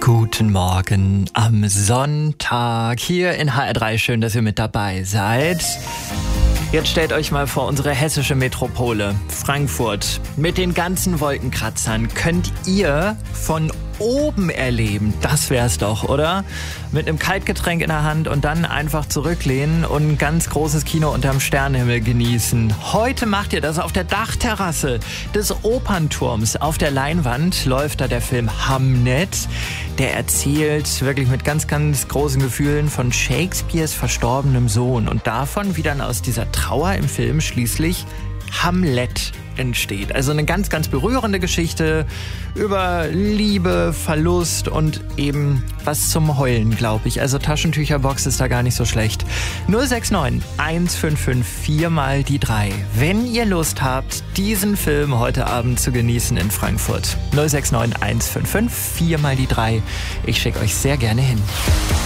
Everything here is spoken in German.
Guten Morgen am Sonntag hier in HR3. Schön, dass ihr mit dabei seid. Jetzt stellt euch mal vor, unsere hessische Metropole, Frankfurt, mit den ganzen Wolkenkratzern könnt ihr von oben erleben. Das wär's doch, oder? Mit einem Kaltgetränk in der Hand und dann einfach zurücklehnen und ein ganz großes Kino unterm Sternenhimmel genießen. Heute macht ihr das auf der Dachterrasse des Opernturms. Auf der Leinwand läuft da der Film Hamnet. Der erzählt wirklich mit ganz, ganz großen Gefühlen von Shakespeares verstorbenem Sohn und davon, wie dann aus dieser Trauer im Film schließlich Hamlet entsteht. Also eine ganz, ganz berührende Geschichte über Liebe, Verlust und eben was zum Heulen, glaube ich. Also Taschentücherbox ist da gar nicht so schlecht. 069 155 4 mal die 3. Wenn ihr Lust habt, diesen Film heute Abend zu genießen in Frankfurt. 069 155 4 mal die 3. Ich schicke euch sehr gerne hin.